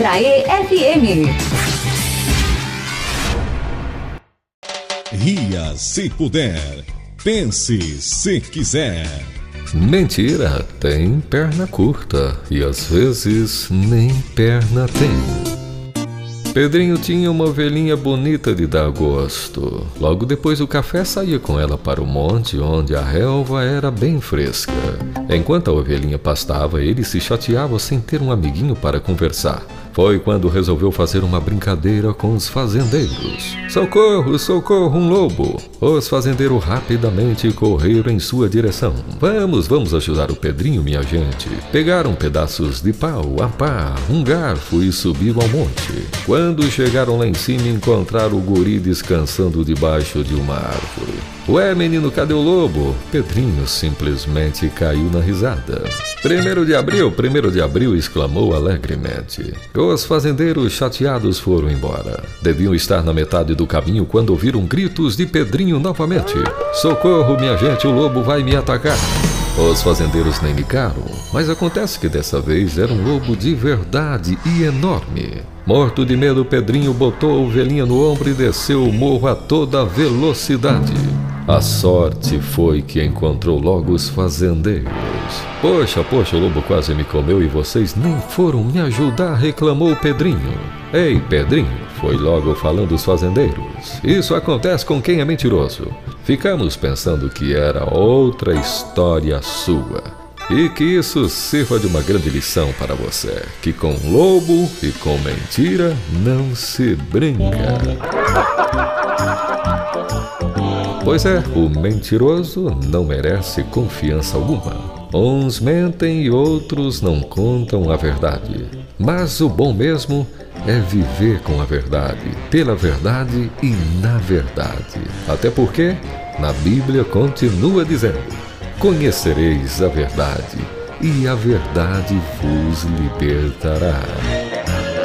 Andraê FM. Ria se puder, pense se quiser. Mentira tem perna curta e às vezes nem perna tem. Pedrinho tinha uma ovelhinha bonita de dar gosto. Logo depois do café saía com ela para o monte, onde a relva era bem fresca. Enquanto a ovelhinha pastava, ele se chateava sem ter um amiguinho para conversar. Foi quando resolveu fazer uma brincadeira com os fazendeiros. Socorro, socorro, um lobo! Os fazendeiros rapidamente correram em sua direção. Vamos ajudar o Pedrinho, minha gente. Pegaram pedaços de pau, a pá, um garfo e subiram ao monte. Quando chegaram lá em cima, encontraram o guri descansando debaixo de uma árvore. Ué, menino, cadê o lobo? Pedrinho simplesmente caiu na risada. 1º de abril, exclamou alegremente. Os fazendeiros chateados foram embora. Deviam estar na metade do caminho quando ouviram gritos de Pedrinho novamente. Socorro, minha gente, o lobo vai me atacar. Os fazendeiros nem ligaram, mas acontece que dessa vez era um lobo de verdade e enorme. Morto de medo, Pedrinho botou a ovelhinha no ombro e desceu o morro a toda velocidade. A sorte foi que encontrou logo os fazendeiros. Poxa, o lobo quase me comeu e vocês nem foram me ajudar, reclamou Pedrinho. Ei, Pedrinho, foi logo falando os fazendeiros. Isso acontece com quem é mentiroso. Ficamos pensando que era outra história sua. E que isso sirva de uma grande lição para você, que com lobo e com mentira não se brinca. Pois é, o mentiroso não merece confiança alguma. Uns mentem e outros não contam a verdade. Mas o bom mesmo é viver com a verdade, pela verdade e na verdade. Até porque, na Bíblia continua dizendo: conhecereis a verdade, e a verdade vos libertará.